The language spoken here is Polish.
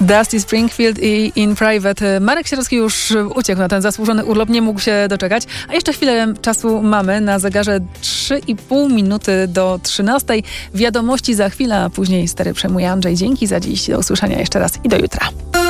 Dusty Springfield i In Private. Marek Sierocki już uciekł na ten zasłużony urlop, nie mógł się doczekać. A jeszcze chwilę czasu mamy na zegarze 3,5 minuty do 13. Wiadomości za chwilę, a później stery przejmuje Andrzej. Dzięki za dziś. Do usłyszenia jeszcze raz i do jutra.